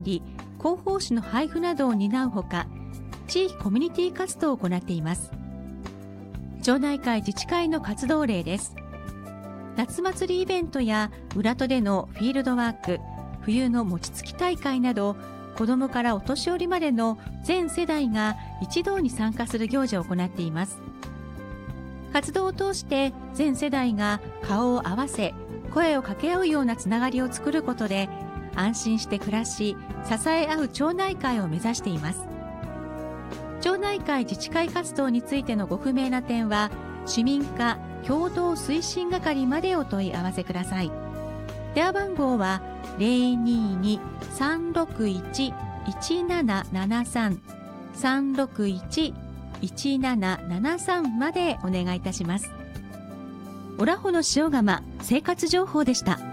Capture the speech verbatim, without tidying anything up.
り、広報誌の配布などを担うほか、地域コミュニティ活動を行っています。町内会自治会の活動例です。夏祭りイベントや裏戸でのフィールドワーク、冬の餅つき大会など、子どもからお年寄りまでの全世代が一堂に参加する行事を行っています。活動を通して全世代が顔を合わせ、声を掛け合うようなつながりを作ることで、安心して暮らし、支え合う町内会を目指しています。町内会自治会活動についてのご不明な点は、市民課共同推進係までお問い合わせください。電話番号は ゼロにーにーさんろくいちいちななななさん さんろくいちいちななななさんまでお願いいたします。オラホの塩釜生活情報でした。